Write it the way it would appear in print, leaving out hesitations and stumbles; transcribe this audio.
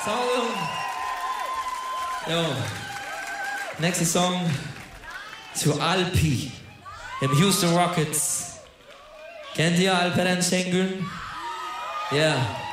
So, jo. Nächster Song zu Alpi, dem Houston Rockets. Kennt ihr Alperen Şengün? Ja. Yeah.